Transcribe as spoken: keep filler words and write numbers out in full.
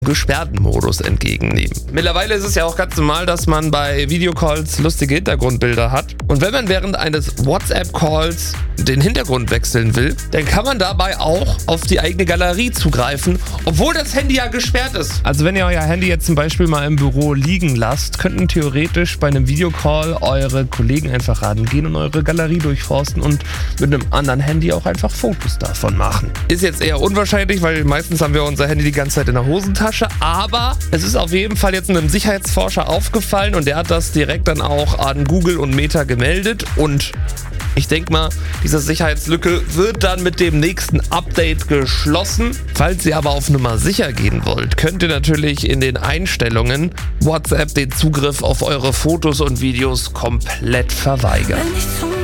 gesperrten Modus entgegennehmen. Mittlerweile ist es ja auch ganz normal, dass man bei Videocalls lustige Hintergrundbilder hat. Und wenn man während eines WhatsApp-Calls den Hintergrund wechseln will, dann kann man dabei auch auf die eigene Galerie zugreifen, obwohl das Handy ja gesperrt ist. Also wenn ihr euer Handy jetzt zum Beispiel mal im Büro liegen lasst, könnten theoretisch bei einem Videocall eure Kollegen einfach rangehen und eure Galerie durchforsten und mit einem anderen Handy auch einfach Fotos davon machen. Ist jetzt eher unwahrscheinlich, weil meistens haben wir unser Handy die ganze Zeit in der Hosentasche. Aber es ist auf jeden Fall jetzt einem Sicherheitsforscher aufgefallen und der hat das direkt dann auch an Google und Meta gemeldet und ich denke mal, diese Sicherheitslücke wird dann mit dem nächsten Update geschlossen. Falls ihr aber auf Nummer sicher gehen wollt, könnt ihr natürlich in den Einstellungen WhatsApp den Zugriff auf eure Fotos und Videos komplett verweigern.